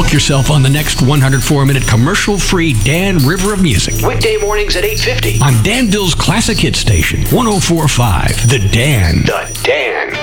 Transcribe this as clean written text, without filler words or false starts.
Book yourself on the next 104-minute commercial-free Dan River of Music. Weekday mornings at 8:50 on Danville's Classic Hit Station, 104.5 The Dan. The Dan.